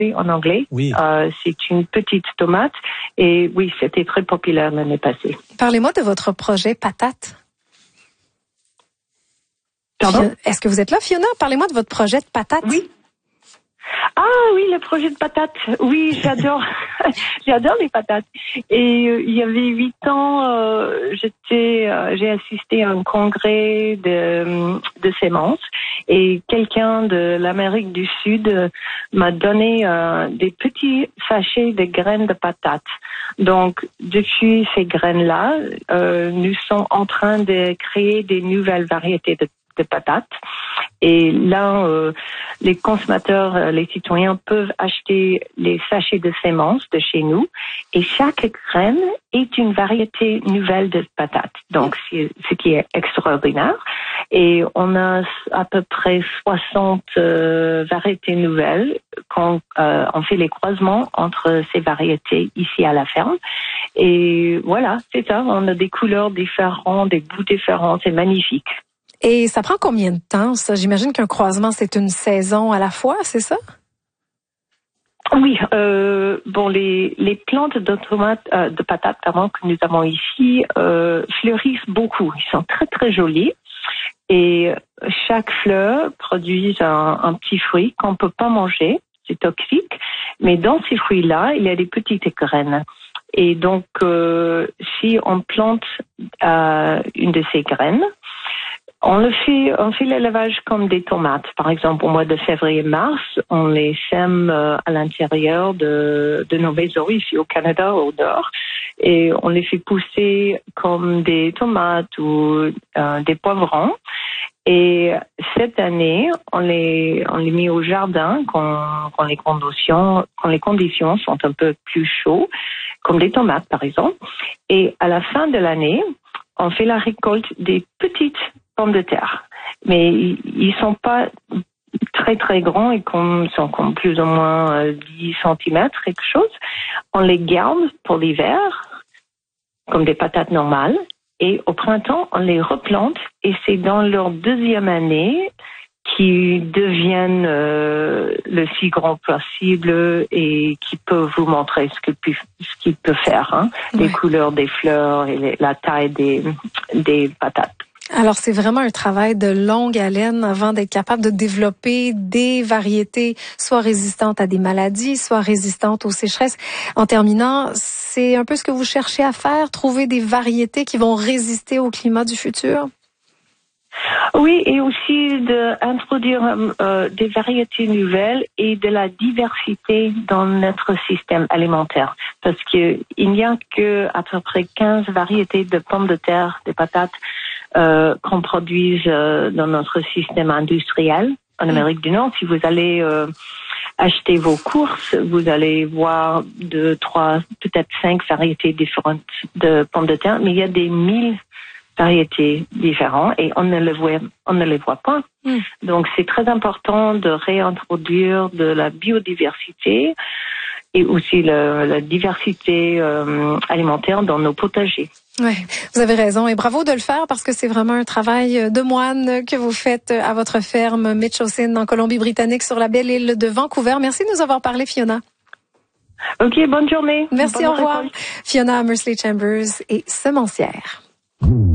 en anglais. Oui. C'est une petite tomate et oui, c'était très populaire l'année passée. Parlez-moi de votre projet Patate. Pardon? Est-ce que vous êtes là, Fiona? Parlez-moi de votre projet de Patate. Oui. Ah oui, le projet de patates. Oui, j'adore. J'adore les patates. Et il y avait 8 ans, j'ai assisté à un congrès de semences et quelqu'un de l'Amérique du Sud m'a donné des petits sachets de graines de patates. Donc, depuis ces graines-là, nous sommes en train de créer des nouvelles variétés de patates. Et là, les consommateurs, les citoyens peuvent acheter les sachets de semences de chez nous. Et chaque graine est une variété nouvelle de patates. Donc, c'est ce qui est extraordinaire. Et on a à peu près 60 variétés nouvelles quand on fait les croisements entre ces variétés ici à la ferme. Et voilà, c'est ça. On a des couleurs différentes, des goûts différents. C'est magnifique. Et ça prend combien de temps, ça? J'imagine qu'un croisement, c'est une saison à la fois, c'est ça? Oui, les plantes de tomates, de patates, pardon, que nous avons ici, fleurissent beaucoup. Ils sont très, très jolis. Et chaque fleur produit un petit fruit qu'on peut pas manger. C'est toxique. Mais dans ces fruits-là, il y a des petites graines. Et donc, si on plante une de ces graines, on fait l'élevage comme des tomates. Par exemple, au mois de février-mars, on les sème à l'intérieur de nos maisons ici au Canada, au nord, et on les fait pousser comme des tomates ou des poivrons. Et cette année, on les met au jardin quand les conditions sont un peu plus chaudes, comme des tomates par exemple. Et à la fin de l'année, on fait la récolte des petites pommes de terre. Mais ils sont pas très très grands et sont comme plus ou moins 10 centimètres, quelque chose. On les garde pour l'hiver, comme des patates normales. Et au printemps, on les replante et c'est dans leur deuxième année qu'ils deviennent le si grand possible et qui peut vous montrer ce qu'il peut faire, hein, les couleurs des fleurs et la taille des patates. Alors, c'est vraiment un travail de longue haleine avant d'être capable de développer des variétés soit résistantes à des maladies, soit résistantes aux sécheresses. En terminant, c'est un peu ce que vous cherchez à faire, trouver des variétés qui vont résister au climat du futur? Oui, et aussi d'introduire des variétés nouvelles et de la diversité dans notre système alimentaire. Parce que il n'y a que à peu près 15 variétés de pommes de terre, de patates, qu'on produise dans notre système industriel en Amérique du Nord. Si vous allez acheter vos courses, vous allez voir 2, 3, peut-être 5 variétés différentes de pommes de terre, mais il y a des 1000 variétés différentes et on ne les voit pas. Donc c'est très important de réintroduire de la biodiversité et aussi la diversité alimentaire dans nos potagers. Oui, vous avez raison et bravo de le faire parce que c'est vraiment un travail de moine que vous faites à votre ferme Metchosin en Colombie-Britannique sur la belle île de Vancouver. Merci de nous avoir parlé, Fiona. OK, bonne journée. Merci, au revoir. Fiona Mersley Chambers est semencière.